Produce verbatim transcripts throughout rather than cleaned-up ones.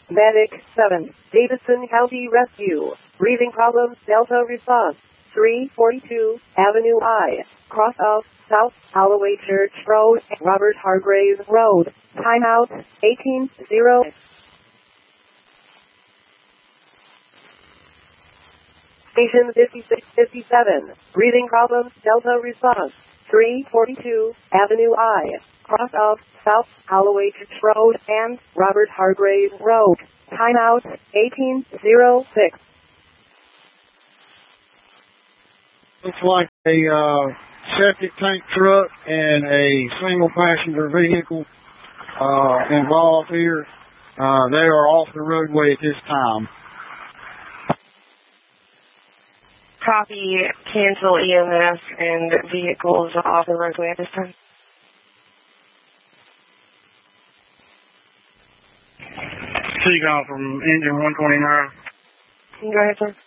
Medic seven, Davidson County Rescue. Breathing problems, Delta response. three forty-two Avenue I. Cross of South Holloway Church Road, Robert Hargrave Road. Timeout, eighteen zero. Station fifty-six fifty-seven. Breathing problems, Delta response. three forty-two Avenue I. Cross of South Holloway Church Road and Robert Hargrave Road. Timeout, eighteen oh six. Looks like a uh, septic tank truck and a single passenger vehicle uh, involved here. Uh, they are off the roadway at this time. Copy, cancel E M S and vehicles off the roadway at this time. Seagull from engine one twenty-nine. Go ahead, sir.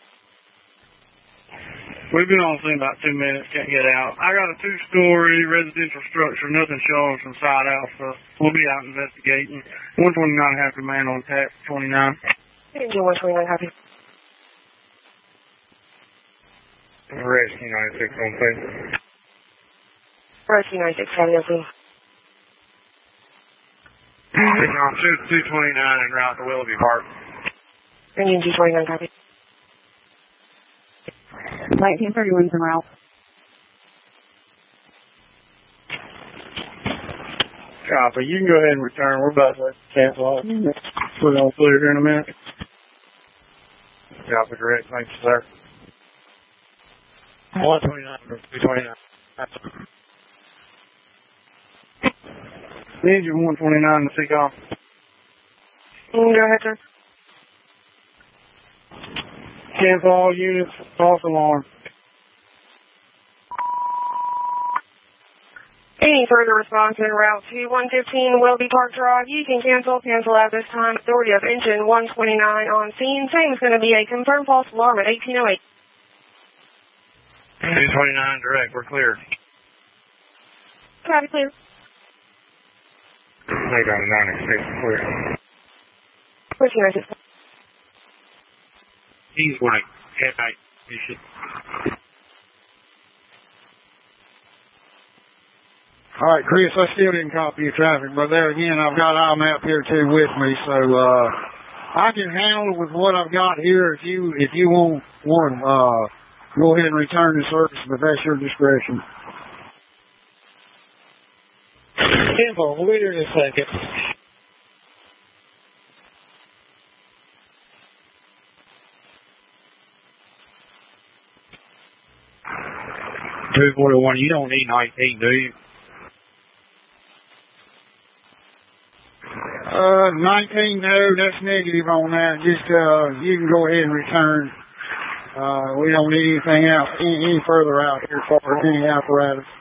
We've been on scene about two minutes, can't get out. I got a two-story residential structure, nothing showing from side out, so we'll be out investigating. one twenty-nine, half the man on tap, twenty-nine. Engine one twenty-nine, copy. Rescue ninety-six on scene. Rescue ninety-six, copy, on scene. On two twenty-nine and route to Willoughby Park. Engine two twenty-nine, copy. nineteen thirty-one's en route. Copy. You can go ahead and return. We're about to cancel off. We're going to clear here in a minute. Copy, direct. Thank you, sir. one twenty-nine, two twenty-nine. Engine one twenty-nine to Seagull. Go ahead, sir. Cancel all units, false alarm. Any further response en route to one fifteen Willoughby Park Drive, you can cancel. Cancel at this time. Authority of engine one twenty-nine on scene. Same is going to be a confirmed false alarm at eighteen oh eight. two twenty-nine direct, we're clear. Copy, clear. I got a ninety-six, clear. Where's your ninety-six? He's white. Head night. You should. All right, Chris, I still didn't copy your traffic, but there again, I've got I map here too with me, so uh, I can handle it with what I've got here. If you if you want want uh, go ahead and return the service, but that's your discretion. Tempo, we'll be here in a second. two forty-one, you don't need nineteen, do you? Uh, nineteen, no, that's negative on that. Just, uh, you can go ahead and return. Uh, we don't need anything out, any, any further out here for any apparatus.